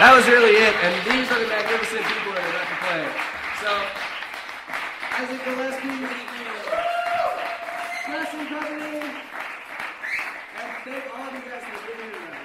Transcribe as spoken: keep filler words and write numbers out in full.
That was really it, and these are the magnificent people that are about to play. So, Isaac Gillespie, Blessing Company, and thank all of you guys for being here tonight.